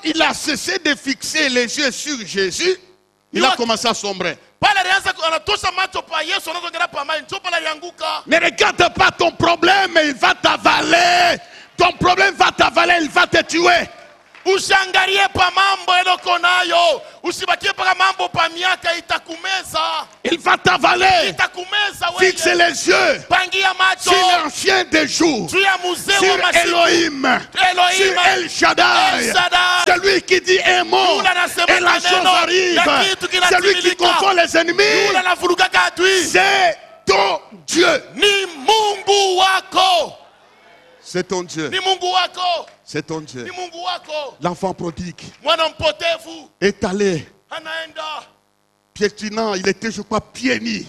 il a cessé de fixer les yeux sur Jésus, il a commencé à sombrer. Ne regarde pas ton problème, il va t'avaler. Ton problème va t'avaler, il va te tuer. Ushangalie pa mambo eloko nayo. Usibakie pa mambo pa miaka itakumeza. Il va t'avaler. Itakumeza wewe. Fixe les yeux. Pangia macho. Sur l'ancien des jours. Sur Elohim. Sur El Shaddai. Celui qui dit un mot et la chose arrive. Celui qui confond les ennemis. C'est ton Dieu. Ni Mungu wako. C'est ton Dieu. Ni Mungu wako. C'est ton Dieu. Ni Mungu wako. L'enfant prodigue Mwana mpotevu est allé anaenda piétinant, il était je crois pieds nus.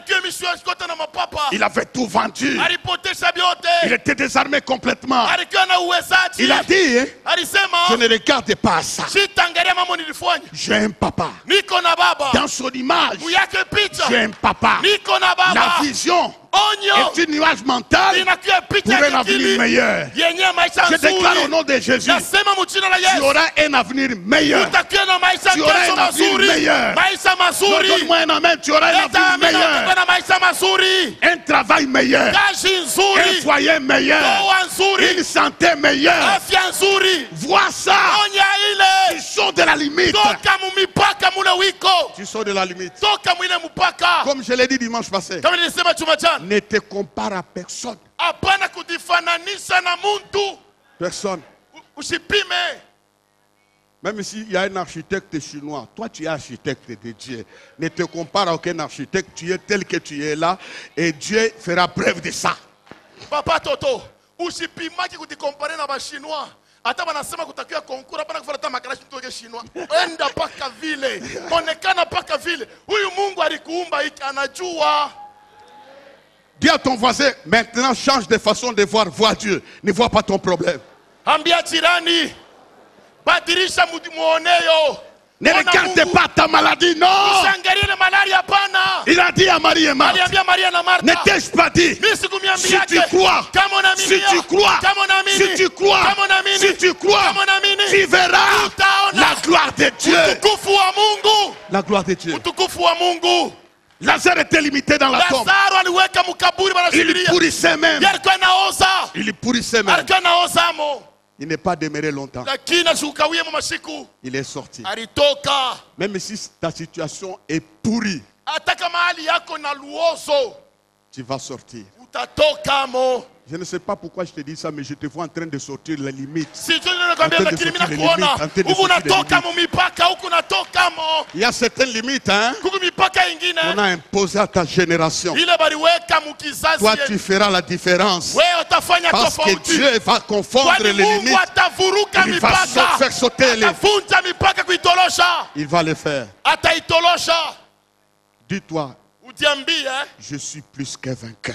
Il avait tout vendu. Il était désarmé complètement. Il a dit, je ne regarde pas ça. J'ai un papa. Dans son image, j'ai un papa. La vision est une nuage mental pour un avenir meilleur. Je déclare au nom de Jésus, tu auras un avenir meilleur. Tu auras un avenir meilleur. Donne-moi un amen, tu auras un avenir meilleur. Un travail meilleur. Un foyer meilleur. Une santé meilleure. Vois ça. Tu sors de la limite. Tu sors de la limite. Comme je l'ai dit dimanche passé, ne te compare à personne. Personne. Même s'il y a un architecte chinois, toi tu es architecte de Dieu. Ne te compare à aucun architecte, tu es tel que tu es là et Dieu fera preuve de ça. Papa Toto, usipimaki kutikompare na ba chinois. Hata wanasema kutakiwa konkura hapana kufuata makalashi mtoke chinois. Enda paka vile. Onekana paka vile. Huyu Mungu alikuumba hiki anajua. Dis à ton voisin, maintenant change de façon de voir, vois Dieu. Ne vois pas ton problème. Ambia jirani. Badirisha muoneyo. Ne regarde pas ta maladie, non. Il a dit à Marie et Marthe, ne t'ai-je pas dit, si tu crois, si tu crois, si tu crois, si tu crois, tu verras la gloire de Dieu. La gloire de Dieu. Lazare était limité dans la tombe. Il pourrissait même. Il pourrissait même. Il n'est pas demeuré longtemps. Il est sorti. Même si ta situation est pourrie, tu vas sortir. Je ne sais pas pourquoi je te dis ça, mais je te vois en train de sortir les limites. Il y a certaines limites qu'on a imposées à ta génération. Toi, tu feras la différence. Parce que Dieu va confondre les limites. Il va faire sauter les... Il va le faire. Dis-toi, je suis plus qu'un vainqueur.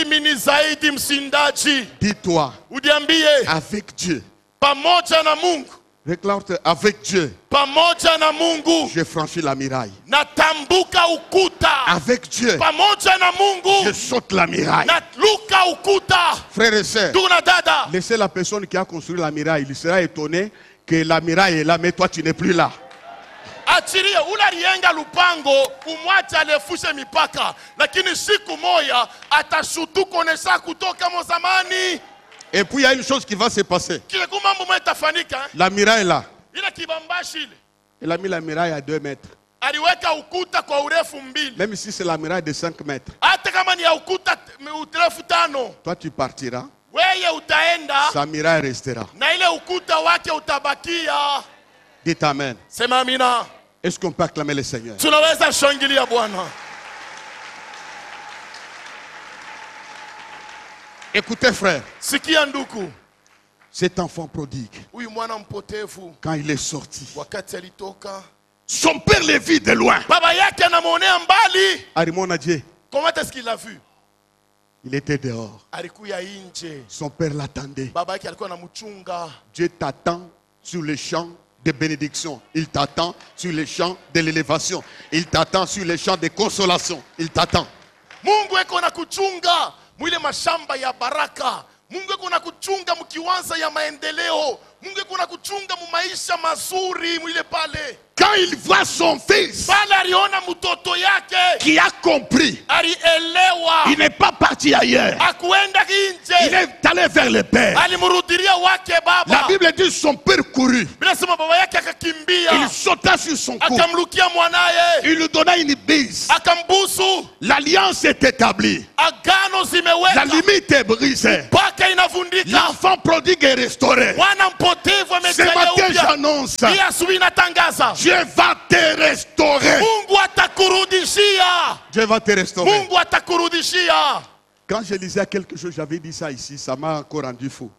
Dis-toi, avec Dieu. Réclame-toi, avec Dieu. J'ai franchi la muraille. Avec Dieu, je saute la muraille. Frères et sœurs, laissez la personne qui a construit la muraille. Il sera étonné que la muraille est là, mais toi tu n'es plus là. Achiria ulalienga lupango umwacha alefushe mipaka lakini siku moja atashutukonesa kutoka mozamani. Et puis il y a une chose qui va se passer. La muraille est là. Il a mis la muraille à 2 mètres. Même si c'est la muraille de 5 mètres. Toi tu partiras. Sa muraille restera. Dites amen. Est-ce qu'on peut acclamer le Seigneur? Écoutez frère, cet enfant prodigue, quand il est sorti, son père le vit de loin. Arimona Dieu. Comment est-ce qu'il l'a vu? Il était dehors. Son père l'attendait. Dieu t'attend sur le champ de bénédiction. Il t'attend sur les champs de l'élévation. Il t'attend sur les champs de consolation. Il t'attend. Mungu eko na kuchunga mwile mashamba ya baraka. Mungu eko na kuchunga mkiwanza ya maendeleo. Mungu kuna kuchunga mu maisha mazuri mwile pale. Quand il voit son fils qui a compris, il n'est pas parti ailleurs. Il est allé vers le Père. La Bible dit son père courut. Il sauta sur son cou. Il lui donna une bise. L'alliance est établie. La limite est brisée. L'enfant prodigue est restauré. Ce matin j'annonce, Dieu va te restaurer. Dieu va te restaurer. Quand je lisais quelque chose, j'avais dit ça ici, ça m'a encore rendu fou.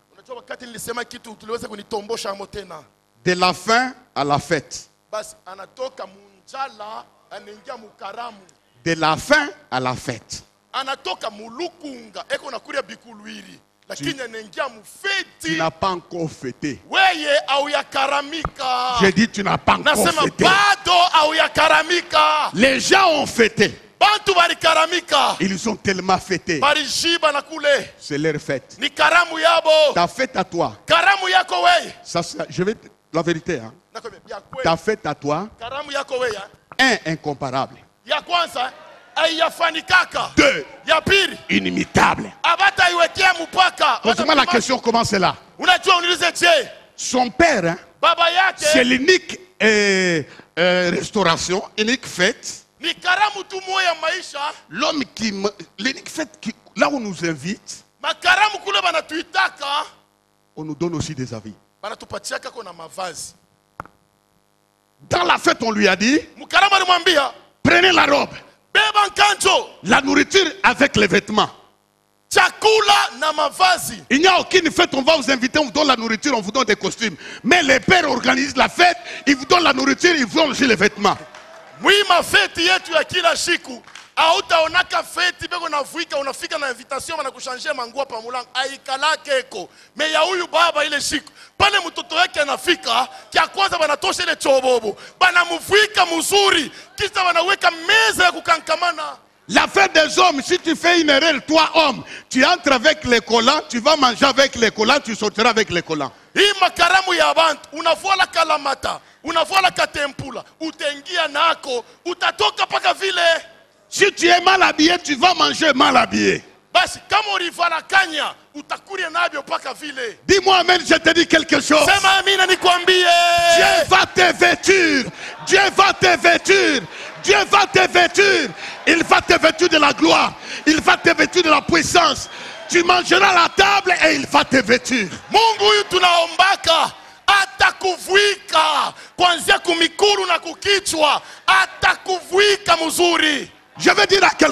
De la faim à la fête. De la faim à la fête. Tu n'as pas encore fêté. J'ai dit tu n'as pas encore fêté. Les gens ont fêté. Ils ont tellement fêté. C'est leur fête. Ta fête à toi. Ça, je vais la vérité. Hein. Ta fête à toi. Incomparable. 2. Inimitable. Pose-moi la question, comment c'est là? Son père, hein, c'est l'unique restauration, unique fête. L'homme qui, l'unique fête qui, là où on nous invite, on nous donne aussi des avis. Dans la fête, on lui a dit, prenez la robe. La nourriture avec les vêtements. Il n'y a aucune fête, on va vous inviter, on vous donne la nourriture, on vous donne des costumes. Mais les pères organisent la fête, ils vous donnent la nourriture, ils vous donnent aussi les vêtements. Oui, ma fête yetu ya kila siku. Hautaonaka feti beko navuika unafika na invitation wanakushangea manguo pa mulango aikalake eko. Me ya huyu baba ile siku pale mtoto wake anafika kia kwanza banatosha ile chobobo. Banamuvuika mzuri kisha wanaweka meza ya kukankamana. La fête des hommes, si tu fais une erreur, toi homme, tu entres avec les collants, tu vas manger avec les collants, tu sortiras avec les collants. Hii makaramu ya bantu, unavua la kalamata, unavua la katempula, utengia nako, utatoka paka vile. Si tu es mal habillé, tu vas manger mal habillé. Basi, kama ulivala kanya, utakuria nabio paka vile. Dis-moi amen, je te dis quelque chose. Sema amina nikwambie. Dieu va te vêtir. Dieu va te vêtir. Dieu va te vêtir. Il va te vêtir de la gloire. Il va te vêtir de la puissance. Tu mangeras à la table et il va te vêtir. Mungu huyu tunaombaka atakuvuika kuanzia kumikuru na kukichwa, atakuvuika mzuri. Je veux dire à quelqu'un